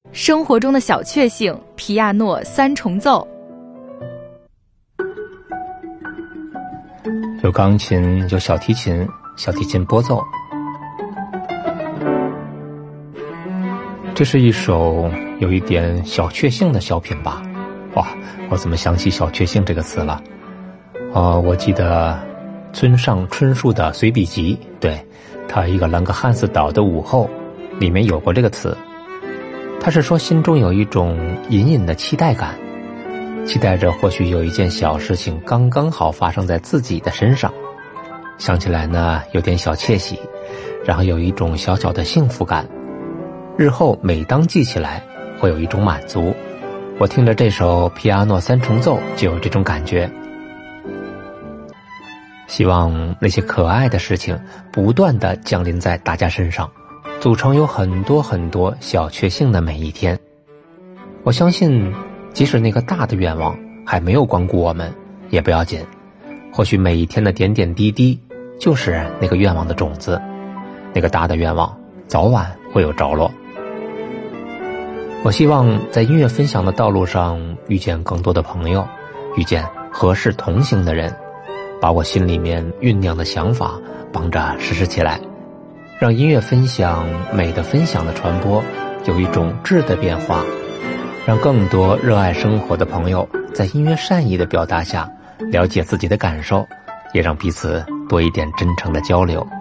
生活中的小确幸，皮亚诺三重奏。 有钢琴，有小提琴，小提琴拨奏。这是一首有一点小确幸的小品吧？哇，我怎么想起小确幸这个词了？我记得村上春树的随笔集，对，他一个兰格汉斯岛的午后里面有过这个词。他是说心中有一种隐隐的期待感，期待着或许有一件小事情刚刚好发生在自己的身上，想起来呢有点小窃喜，然后有一种小小的幸福感，日后每当记起来会有一种满足。我听了这首皮亚诺三重奏就有这种感觉。希望那些可爱的事情不断地降临在大家身上，组成有很多很多小确幸的每一天。我相信即使那个大的愿望还没有光顾我们也不要紧，或许每一天的点点滴滴就是那个愿望的种子，那个大的愿望早晚会有着落。我希望在音乐分享的道路上遇见更多的朋友，遇见合适同行的人，把我心里面酝酿的想法帮着实施起来，让音乐分享、美的分享的传播有一种质的变化，让更多热爱生活的朋友在音乐善意的表达下了解自己的感受，也让彼此多一点真诚的交流。